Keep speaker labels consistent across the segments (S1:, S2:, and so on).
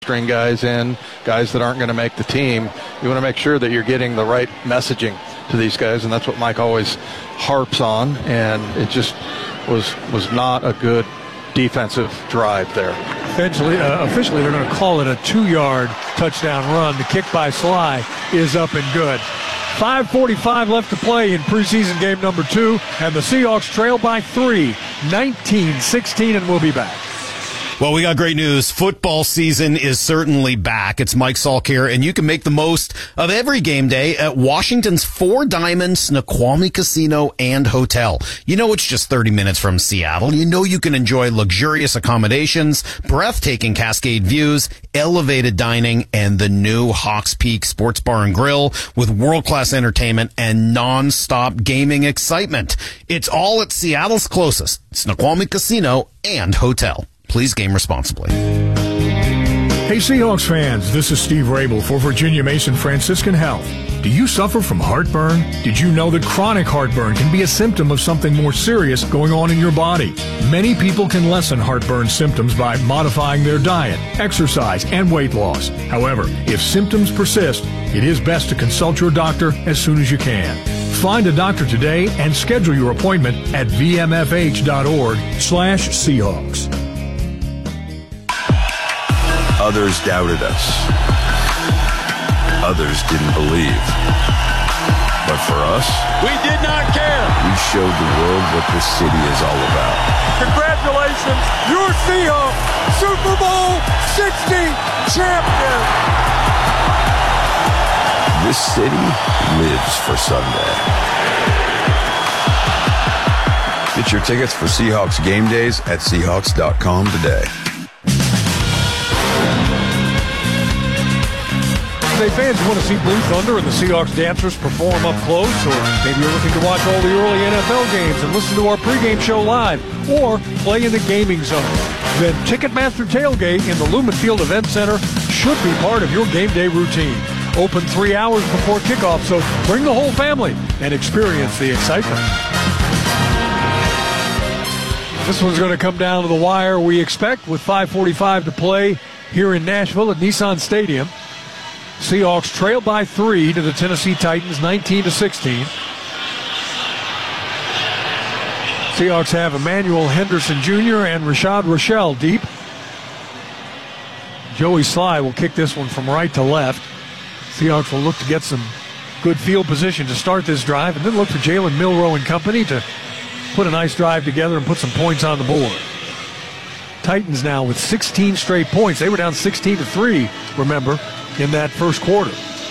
S1: string guys in, guys that aren't going to make the team. You want to make sure that you're getting the right messaging to these guys, and that's what Mike always harps on, and it just was not a good defensive drive there.
S2: Officially, they're going to call it a 2-yard touchdown run. The kick by Sly is up and good. 5:45 left to play in preseason game number 2, and the Seahawks trail by 3, 19-16, and we'll be back.
S3: Well, we got great news. Football season is certainly back. It's Mike Salk here, and you can make the most of every game day at Washington's Four Diamond Snoqualmie Casino and Hotel. You know it's just 30 minutes from Seattle. You know you can enjoy luxurious accommodations, breathtaking Cascade views, elevated dining, and the new Hawks Peak Sports Bar and Grill with world-class entertainment and non-stop gaming excitement. It's all at Seattle's closest, Snoqualmie Casino and Hotel. Please game responsibly.
S4: Hey Seahawks fans, this is Steve Rabel for Virginia Mason Franciscan Health. Do you suffer from heartburn? Did you know that chronic heartburn can be a symptom of something more serious going on in your body? Many people can lessen heartburn symptoms by modifying their diet, exercise, and weight loss. However, if symptoms persist, it is best to consult your doctor as soon as you can. Find a doctor today and schedule your appointment at vmfh.org/Seahawks.
S5: Others doubted us. Others didn't believe. But for us,
S6: we did not care.
S5: We showed the world what this city is all about.
S6: Congratulations, your Seahawks, Super Bowl 60 champion.
S5: This city lives for Sunday. Get your tickets for Seahawks game days at Seahawks.com today.
S2: Fans want to see Blue Thunder and the Seahawks dancers perform up close, or maybe you're looking to watch all the early NFL games and listen to our pregame show live, or play in the gaming zone, then Ticketmaster Tailgate in the Lumen Field Event Center should be part of your game day routine. Open 3 hours before kickoff, so bring the whole family and experience the excitement. This one's going to come down to the wire, we expect, with 5:45 to play here in Nashville at Nissan Stadium. Seahawks trail by 3 to the Tennessee Titans, 19-16. Seahawks have Emmanuel Henderson Jr. and Rashad Rochelle deep. Joey Sly will kick this one from right to left. Seahawks will look to get some good field position to start this drive, and then look for Jalen Milroe and company to put a nice drive together and put some points on the board. Titans now with 16 straight points. They were down 16-3, remember, in that first quarter.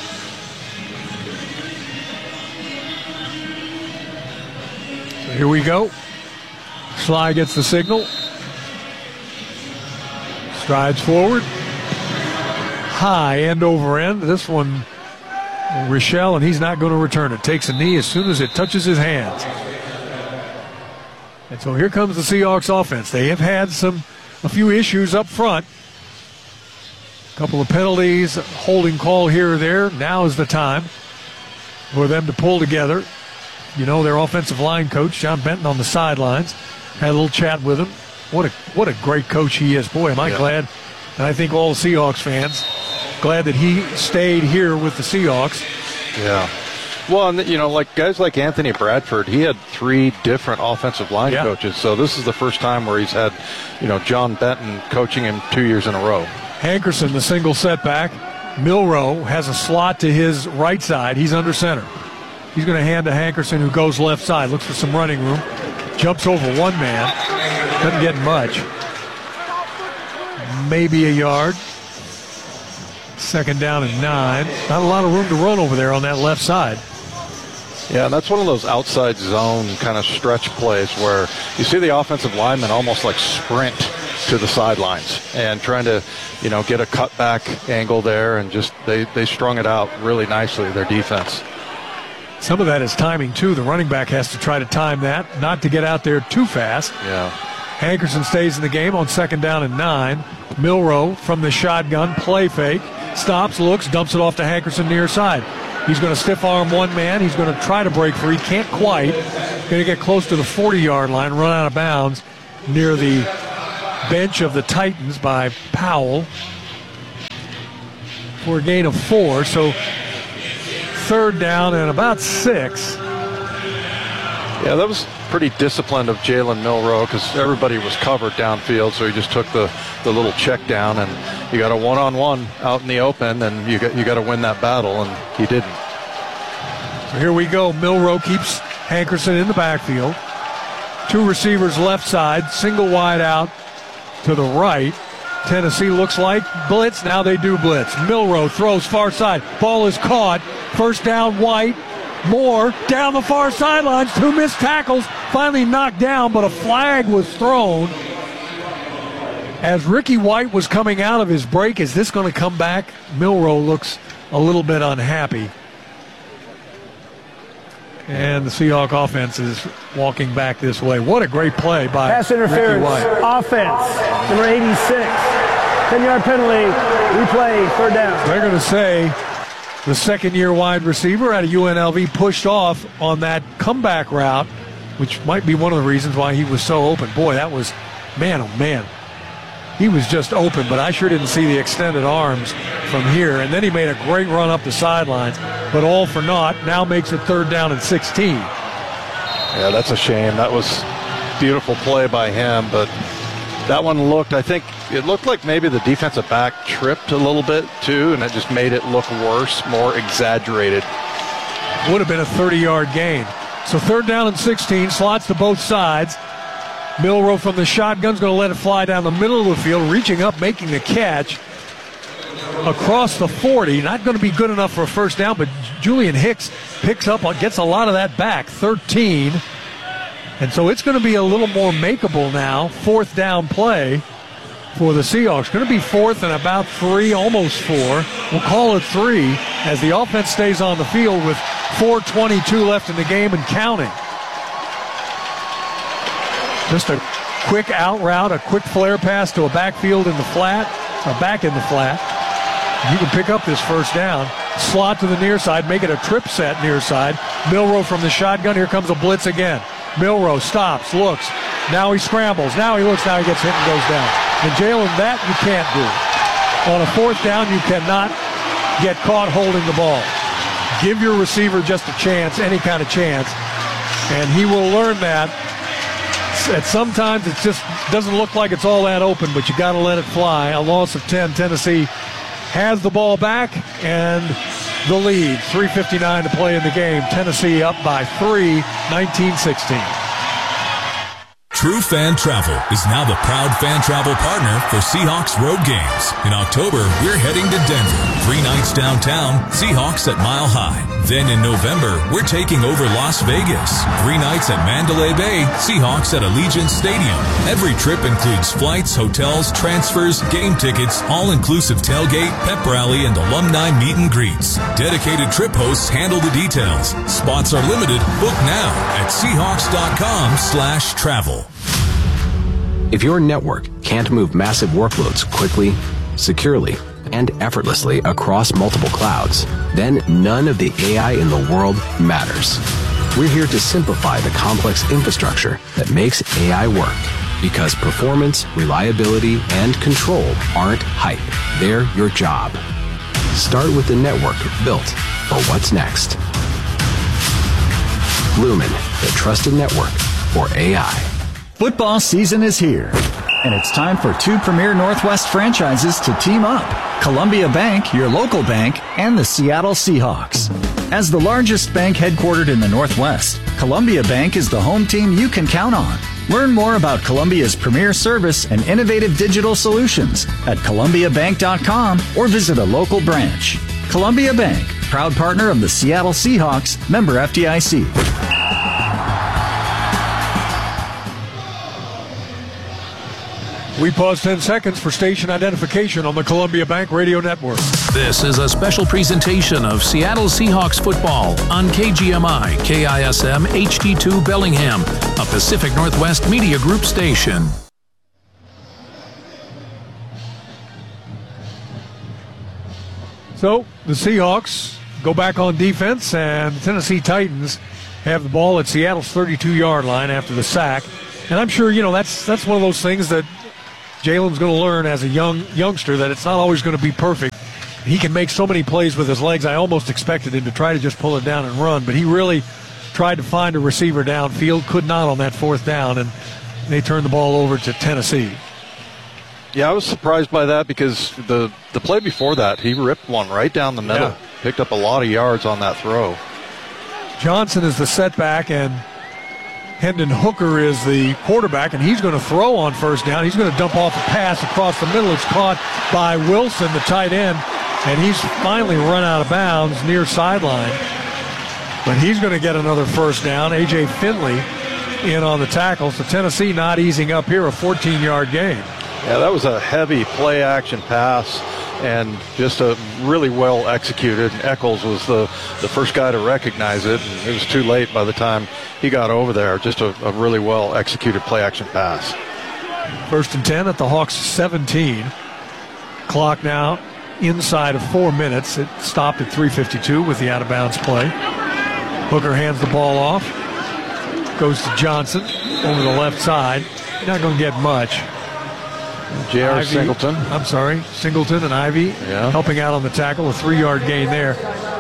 S2: So here we go. Sly gets the signal. Strides forward. High, end over end. This one, Rochelle, and he's not going to return it. Takes a knee as soon as it touches his hands. And so here comes the Seahawks offense. They have had a few issues up front. A couple of penalties, holding call here or there. Now is the time for them to pull together. You know, their offensive line coach, John Benton, on the sidelines. Had a little chat with him. What a great coach he is. Boy, am I glad. And I think all the Seahawks fans glad that he stayed here with the Seahawks.
S1: Yeah. Well, and, you know, like guys like Anthony Bradford, he had 3 different offensive line coaches. So this is the first time where he's had, you know, John Benton coaching him 2 years in a row.
S2: Hankerson, the single setback. Milroe has a slot to his right side. He's under center. He's going to hand to Hankerson, who goes left side. Looks for some running room. Jumps over one man. Doesn't get much. Maybe a yard. Second down and 9. Not a lot of room to run over there on that left side.
S1: Yeah, and that's one of those outside zone kind of stretch plays where you see the offensive lineman almost like sprint to the sidelines and trying to, you know, get a cutback angle there, and just they strung it out really nicely, their defense.
S2: Some of that is timing, too. The running back has to try to time that, not to get out there too fast.
S1: Yeah.
S2: Hankerson stays in the game on second down and 9. Milroe from the shotgun, play fake, stops, looks, dumps it off to Hankerson near side. He's going to stiff arm one man. He's going to try to break free. Can't quite. Going to get close to the 40-yard line, run out of bounds near the bench of the Titans by Powell. for a gain of 4. So third down and about 6.
S1: Yeah, that was pretty disciplined of Jalen Milroe because everybody was covered downfield, so he just took the little check down, and you got a one-on-one out in the open, and you got to win that battle, and he didn't.
S2: So here we go. Milroe keeps Hankerson in the backfield. 2 receivers left side, single wide out to the right. Tennessee looks like blitz. Now they do blitz. Milroe throws far side. Ball is caught. First down, White. Moore down the far sidelines. 2 missed tackles. Finally knocked down, but a flag was thrown. As Ricky White was coming out of his break, is this going to come back? Milroe looks a little bit unhappy. And the Seahawk offense is walking back this way. What a great play by
S7: pass interference.
S2: Ricky White.
S7: Offense, number 86. 10-yard penalty. Replay, third down.
S2: They're going to say the second-year wide receiver out of UNLV pushed off on that comeback route, which might be one of the reasons why he was so open. Boy, that was, man, oh, man. He was just open, but I sure didn't see the extended arms from here. And then he made a great run up the sidelines, but all for naught. Now makes it third down and 16.
S1: Yeah, that's a shame. That was beautiful play by him, but that one looked, I think, it looked like maybe the defensive back tripped a little bit too, and it just made it look worse, more exaggerated.
S2: Would have been a 30-yard gain. So third down and 16, slots to both sides. Milroe from the shotgun's going to let it fly down the middle of the field, reaching up, making the catch across the 40. Not going to be good enough for a first down, but Julian Hicks picks up, gets a lot of that back, 13. And so it's going to be a little more makeable now, fourth down play for the Seahawks. Going to be fourth and about 3, almost 4. We'll call it 3 as the offense stays on the field with 4:22 left in the game and counting. Just a quick out route, a quick flare pass to a backfield in the flat, back in the flat. You can pick up this first down. Slot to the near side, make it a trip set near side. Milroe from the shotgun. Here comes a blitz again. Milroe stops, looks. Now he scrambles. Now he looks. Now he gets hit and goes down. And Jalen, that you can't do. On a fourth down, you cannot get caught holding the ball. Give your receiver just a chance, any kind of chance, and he will learn that. At sometimes it just doesn't look like it's all that open, but you got to let it fly. A loss of 10. Tennessee has the ball back and the lead. 3:59 to play in the game. Tennessee up by 3, 19-16.
S8: True Fan Travel is now the proud fan travel partner for Seahawks road games. In October, we're heading to Denver. 3 nights downtown, Seahawks at Mile High. Then in November, we're taking over Las Vegas. 3 nights at Mandalay Bay, Seahawks at Allegiant Stadium. Every trip includes flights, hotels, transfers, game tickets, all-inclusive tailgate, pep rally, and alumni meet and greets. Dedicated trip hosts handle the details. Spots are limited. Book now at Seahawks.com/travel.
S9: If your network can't move massive workloads quickly, securely, and effortlessly across multiple clouds, then none of the AI in the world matters. We're here to simplify the complex infrastructure that makes AI work, because performance, reliability, and control aren't hype. They're your job. Start with the network built for what's next. Lumen, the trusted network for AI.
S10: Football season is here, and it's time for 2 premier Northwest franchises to team up. Columbia Bank, your local bank, and the Seattle Seahawks. As the largest bank headquartered in the Northwest, Columbia Bank is the home team you can count on. Learn more about Columbia's premier service and innovative digital solutions at columbiabank.com or visit a local branch. Columbia Bank, proud partner of the Seattle Seahawks, member FDIC.
S2: We pause 10 seconds for station identification on the Columbia Bank Radio Network.
S11: This is a special presentation of Seattle Seahawks football on KGMI, KISM, HD2 Bellingham, a Pacific Northwest Media Group station.
S2: So the Seahawks go back on defense, and the Tennessee Titans have the ball at Seattle's 32-yard line after the sack. And I'm sure, that's one of those things that Jalen's going to learn as a youngster, that it's not always going to be perfect He can make so many plays with his legs. I almost expected him to try to just pull it down and run, but he really tried to find a receiver downfield, could not on that fourth down, and they turned the ball over to Tennessee.
S1: Yeah, I was surprised by that because the play before that, he ripped one right down the middle.
S2: Yeah.
S1: Picked up a lot of yards on that throw.
S2: Johnson is the setback, and Hendon Hooker is the quarterback, and he's going to throw on first down. He's going to dump off a pass across the middle. It's caught by Wilson, the tight end, and he's finally run out of bounds near sideline. But he's going to get another first down. A.J. Finley in on the tackle. So Tennessee not easing up here, a 14-yard gain.
S1: Yeah, that was a heavy play-action pass and just a really well executed. Eccles was the first guy to recognize it, and it was too late by the time he got over there. Just a really well executed play-action pass.
S2: 1st and 10 at the Hawks 17. Clock now inside of 4 minutes. It stopped at 3:52 with the out-of-bounds play. Hooker hands the ball off. Goes to Johnson over the left side. Not going to get much.
S1: J.R. Singleton.
S2: I'm sorry, Singleton and Ivy helping out on the tackle. A 3-yard gain there.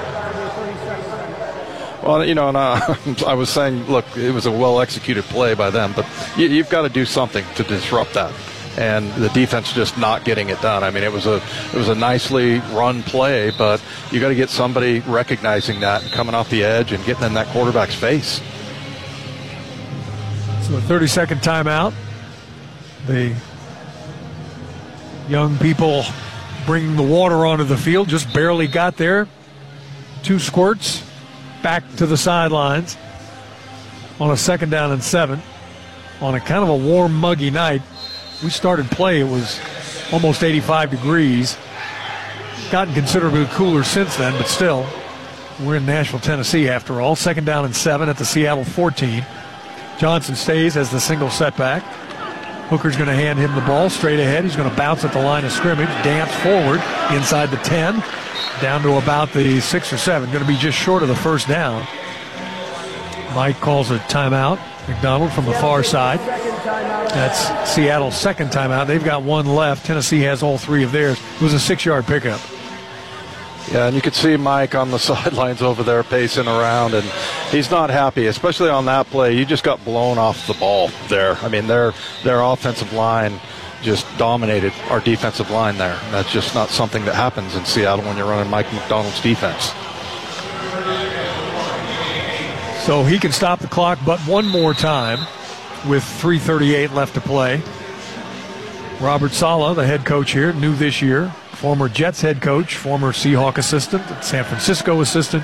S1: Well, you know, and I was saying, look, it was a well-executed play by them, but you've got to do something to disrupt that. And the defense just not getting it done. I mean, it was a nicely run play, but you got to get somebody recognizing that and coming off the edge and getting in that quarterback's face.
S2: So a 30-second timeout. The young people bringing the water onto the field just barely got there. 2 squirts back to the sidelines on a 2nd down and 7 on a kind of a warm, muggy night. We started play, it was almost 85 degrees. Gotten considerably cooler since then, but still, we're in Nashville, Tennessee after all. 2nd down and 7 at the Seattle 14. Johnson stays as the single setback. Hooker's going to hand him the ball straight ahead. He's going to bounce at the line of scrimmage, dance forward inside the 10, down to about the 6 or 7. Going to be just short of the first down. Mike calls a timeout. McDonald from the far side. That's Seattle's 2nd timeout. They've got 1 left. Tennessee has all 3 of theirs. It was a 6-yard pickup.
S1: Yeah, and you could see Mike on the sidelines over there pacing around, and he's not happy, especially on that play. You just got blown off the ball there. I mean, their offensive line just dominated our defensive line there. And that's just not something that happens in Seattle when you're running Mike McDonald's defense.
S2: So he can stop the clock but one more time with 3:38 left to play. Robert Saleh, the head coach here, new this year. Former Jets head coach, former Seahawk assistant, San Francisco assistant.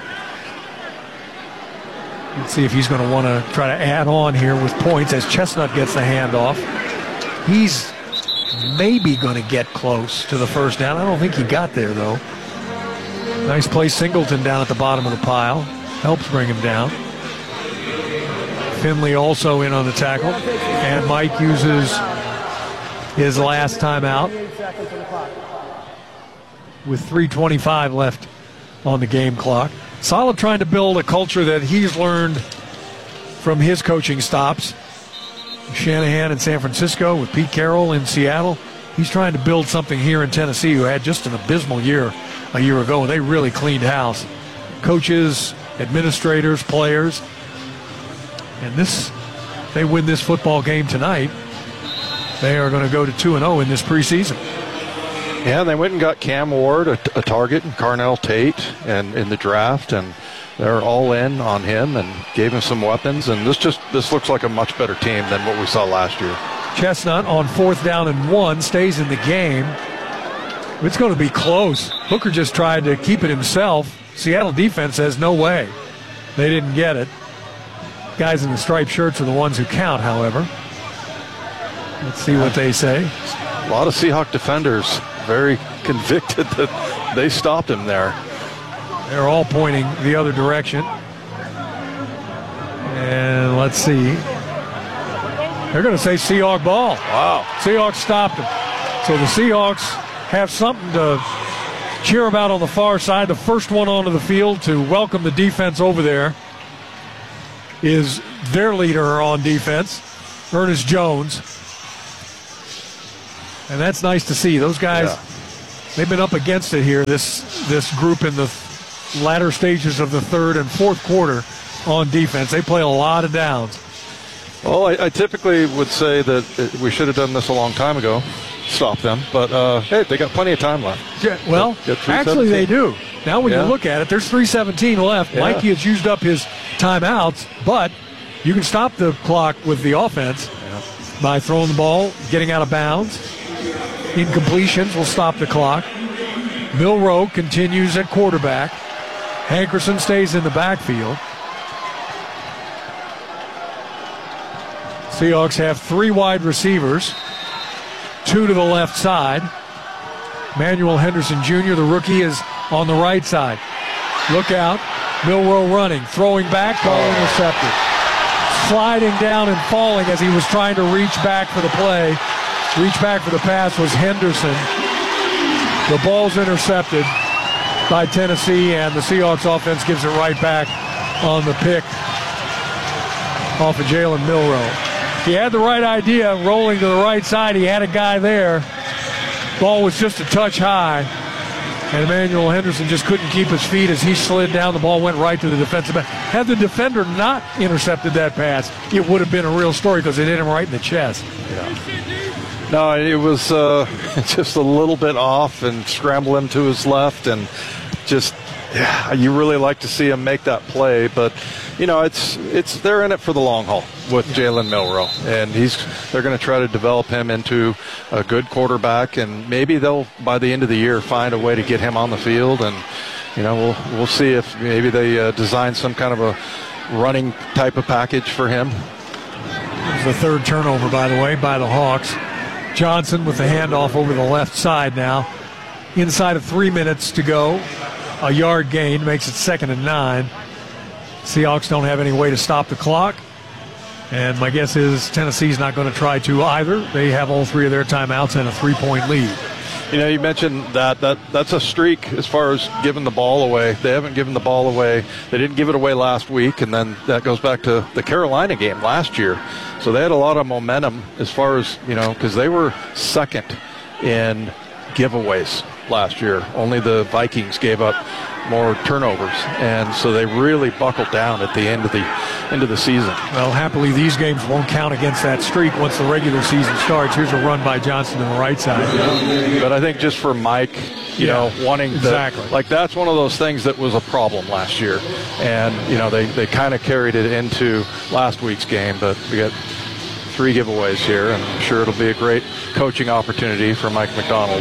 S2: Let's see if he's going to want to try to add on here with points as Chestnut gets the handoff. He's maybe going to get close to the first down. I don't think he got there, though. Nice play, Singleton down at the bottom of the pile. Helps bring him down. Finley also in on the tackle. And Mike uses his last timeout with 3:25 left on the game clock. Saleh trying to build a culture that he's learned from his coaching stops. Shanahan in San Francisco with Pete Carroll in Seattle. He's trying to build something here in Tennessee, who had just an abysmal year a year ago, and they really cleaned house. Coaches, administrators, players. And they win this football game tonight, they are going to go to 2-0 in this preseason.
S1: Yeah, they went and got Cam Ward, a target, and Carnell Tate and in the draft, and they're all in on him and gave him some weapons. And this looks like a much better team than what we saw last year.
S2: Chestnut on 4th down and 1 stays in the game. It's going to be close. Hooker just tried to keep it himself. Seattle defense says no way. They didn't get it. Guys in the striped shirts are the ones who count, however. Let's see what they say.
S1: A lot of Seahawk defenders very convicted that they stopped him there.
S2: They're all pointing the other direction. And let's see. They're going to say Seahawk ball.
S1: Wow.
S2: Seahawks stopped him. So the Seahawks have something to cheer about on the far side. The first one onto the field to welcome the defense over there is their leader on defense, Ernest Jones. And that's nice to see. Those guys they've been up against it here, this group in the latter stages of the third and fourth quarter on defense. They play a lot of downs.
S1: Well, I typically would say that we should have done this a long time ago, stop them. But, hey, they got plenty of time left.
S2: Yeah, well, actually they do. Now when you look at it, there's 3:17 left.
S1: Yeah.
S2: Mikey has used up his timeouts, but you can stop the clock with the offense by throwing the ball, getting out of bounds. Incompletions will stop the clock. Milroe continues at quarterback. Hankerson stays in the backfield. Seahawks have 3 wide receivers, 2 to the left side. Manuel Henderson Jr., the rookie, is on the right side. Look out. Milroe running, throwing back, ball intercepted. Sliding down and falling as he was trying to reach back for the play. Reach back for the pass was Henderson. The ball's intercepted by Tennessee, and the Seahawks offense gives it right back on the pick off of Jalen Milroe. He had the right idea, rolling to the right side. He had a guy there. Ball was just a touch high, and Emmanuel Henderson just couldn't keep his feet as he slid down. The ball went right to the defensive back. Had the defender not intercepted that pass, it would have been a real story because it hit him right in the chest.
S1: Yeah. No, it was just a little bit off and scramble him to his left, and just you really like to see him make that play, but it's they're in it for the long haul with Jalen Milroe, and they're going to try to develop him into a good quarterback, and maybe they'll by the end of the year find a way to get him on the field, and we'll see if maybe they design some kind of a running type of package for him.
S2: It was the third turnover, by the way, by the Hawks. Johnson with the handoff over the left side now. Inside of 3 minutes to go. A yard gain makes it 2nd and 9. Seahawks don't have any way to stop the clock. And my guess is Tennessee's not going to try to either. They have all 3 of their timeouts and a 3-point lead.
S1: You mentioned that's a streak as far as giving the ball away. They haven't given the ball away. They didn't give it away last week, and then that goes back to the Carolina game last year. So they had a lot of momentum as far as, because they were second in giveaways last year. Only the Vikings gave up more turnovers, and so they really buckled down at the end of the season.
S2: Well, happily, these games won't count against that streak once the regular season starts. Here's a run by Johnson on the right side.
S1: But I think just for Mike, wanting that's one of those things that was a problem last year, and they kind of carried it into last week's game. But we got 3 giveaways here, and I'm sure it'll be a great coaching opportunity for Mike Macdonald.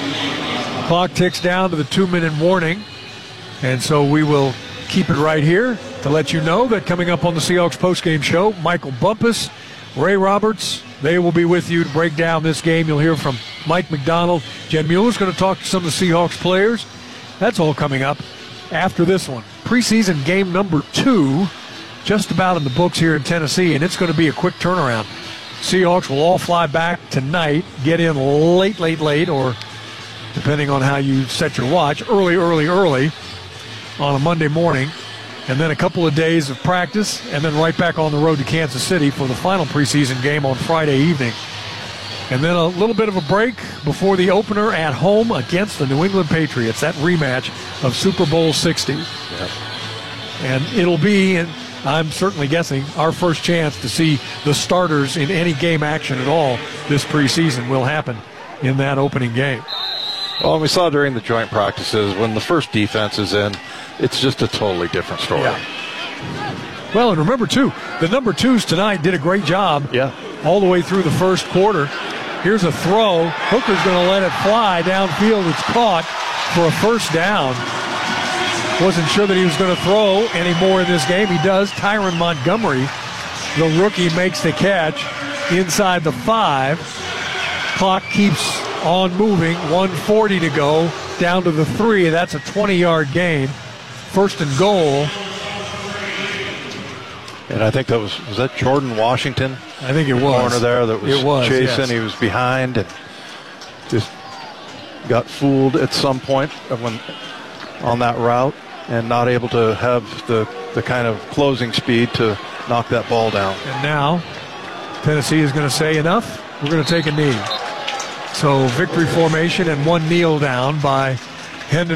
S2: Clock ticks down to the 2-minute warning, and so we will keep it right here to let you know that coming up on the Seahawks postgame show, Michael Bumpus, Ray Roberts, they will be with you to break down this game. You'll hear from Mike Macdonald. Jen Mueller's going to talk to some of the Seahawks players. That's all coming up after this one. Preseason game number 2, just about in the books here in Tennessee, and it's going to be a quick turnaround. Seahawks will all fly back tonight, get in late, or depending on how you set your watch, early on a Monday morning, and then a couple of days of practice, and then right back on the road to Kansas City for the final preseason game on Friday evening. And then a little bit of a break before the opener at home against the New England Patriots, that rematch of Super Bowl 60. Yep. And it'll be, and I'm certainly guessing, our first chance to see the starters in any game action at all this preseason will happen in that opening game.
S1: Well, we saw during the joint practices, when the first defense is in, it's just a totally different story.
S2: Yeah. Well, and remember, too, the number 2s tonight did a great job all the way through the first quarter. Here's a throw. Hooker's going to let it fly downfield. It's caught for a first down. Wasn't sure that he was going to throw any more in this game. He does. Tyron Montgomery, the rookie, makes the catch inside the 5. Clock keeps on moving. 1:40 to go. Down to the 3. That's a 20-yard gain. First and goal.
S1: And I think that was that Jordan Washington?
S2: I think it was.
S1: Corner there that was chasing. Yes. He was behind and just got fooled at some point on that route and not able to have the kind of closing speed to knock that ball down.
S2: And now Tennessee is going to say enough. We're going to take a knee. So victory formation and one kneel down by